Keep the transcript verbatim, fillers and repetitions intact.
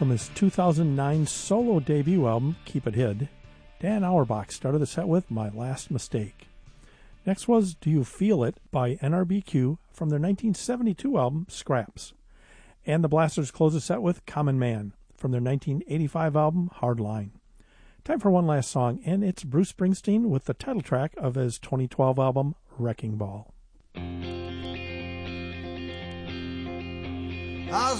from his two thousand nine solo debut album, Keep It Hid, Dan Auerbach started the set with My Last Mistake. Next was Do You Feel It by N R B Q from their nineteen seventy-two album, Scraps. And the Blasters closed the set with Common Man from their nineteen eighty-five album, Hard Line. Time for one last song, and it's Bruce Springsteen with the title track of his twenty twelve album, Wrecking Ball. I was